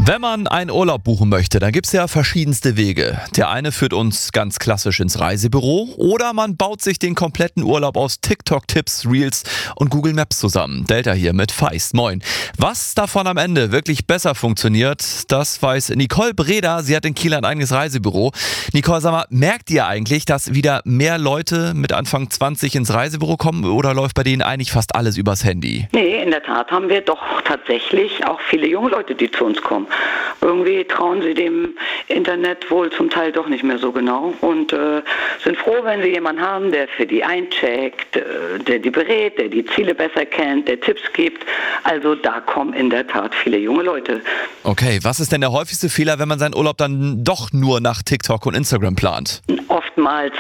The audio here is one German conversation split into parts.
Wenn man einen Urlaub buchen möchte, dann gibt es ja verschiedenste Wege. Der eine führt uns ganz klassisch ins Reisebüro oder man baut sich den kompletten Urlaub aus TikTok-Tipps, Reels und Google Maps zusammen. Delta hier mit Feist. Moin. Was davon am Ende wirklich besser funktioniert, das weiß Nicole Breda. Sie hat in Kiel ein eigenes Reisebüro. Nicole, sag mal, merkt ihr eigentlich, dass wieder mehr Leute mit Anfang 20 ins Reisebüro kommen oder läuft bei denen eigentlich fast alles übers Handy? Nee, in der Tat haben wir doch tatsächlich auch viele junge Leute, die zu uns kommen. Irgendwie trauen sie dem Internet wohl zum Teil doch nicht mehr so genau und sind froh, wenn sie jemanden haben, der für die eincheckt, der die berät, der die Ziele besser kennt, der Tipps gibt. Also da kommen in der Tat viele junge Leute. Okay, was ist denn der häufigste Fehler, wenn man seinen Urlaub dann doch nur nach TikTok und Instagram plant? Oftmals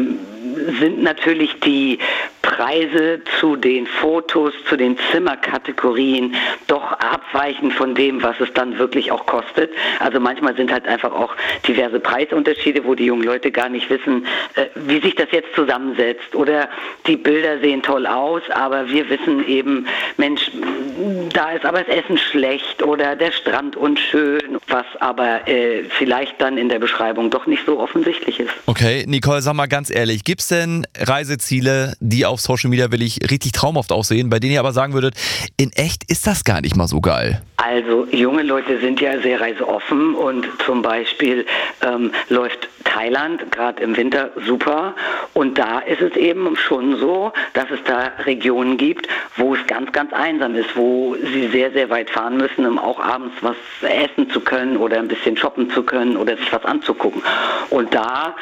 sind natürlich die Preise zu den Fotos, zu den Zimmerkategorien doch abweichend von dem, was es dann wirklich auch kostet. Also manchmal sind halt einfach auch diverse Preisunterschiede, wo die jungen Leute gar nicht wissen, wie sich das jetzt zusammensetzt. Oder die Bilder sehen toll aus, aber wir wissen eben, Mensch, da ist aber das Essen schlecht oder der Strand unschön, was aber vielleicht dann in der Beschreibung doch nicht so offensichtlich ist. Okay, Nicole, sag mal ganz ehrlich, gibt es denn Reiseziele, die auf Social Media wirklich richtig traumhaft aussehen, bei denen ihr aber sagen würdet, in echt ist das gar nicht mal so geil? Also junge Leute sind ja sehr reiseoffen und zum Beispiel läuft Thailand gerade im Winter super und da ist es eben schon so, dass es da Regionen gibt, wo es ganz, ganz einsam ist, wo sie sehr, sehr weit fahren müssen, um auch abends was essen zu können oder ein bisschen shoppen zu können oder sich was anzugucken. Und da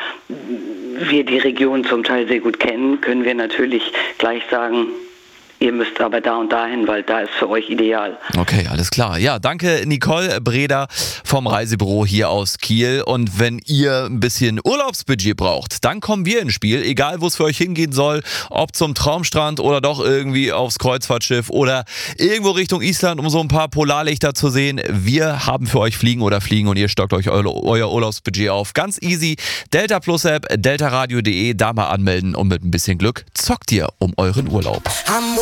wir die Region zum Teil sehr gut kennen, können wir natürlich gleich sagen, ihr müsst aber da und dahin, weil da ist für euch ideal. Okay, alles klar. Ja, danke Nicole Breda vom Reisebüro hier aus Kiel. Und wenn ihr ein bisschen Urlaubsbudget braucht, dann kommen wir ins Spiel. Egal, wo es für euch hingehen soll, ob zum Traumstrand oder doch irgendwie aufs Kreuzfahrtschiff oder irgendwo Richtung Island, um so ein paar Polarlichter zu sehen. Wir haben für euch Fliegen und ihr stockt euch euer Urlaubsbudget auf. Ganz easy. Delta Plus App, deltaradio.de, da mal anmelden und mit ein bisschen Glück zockt ihr um euren Urlaub.